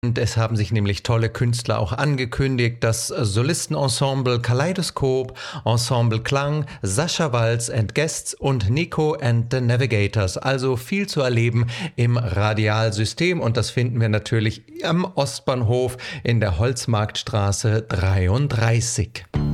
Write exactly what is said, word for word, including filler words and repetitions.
Und es haben sich nämlich tolle Künstler auch angekündigt. Das Solistenensemble Kaleidoskop, Ensemble Klang, Sascha Walz and Guests und Nico and the Navigators. Also viel zu erleben im Radialsystem und das finden wir natürlich am Ostbahnhof in der Holzmarktstraße dreiunddreißig.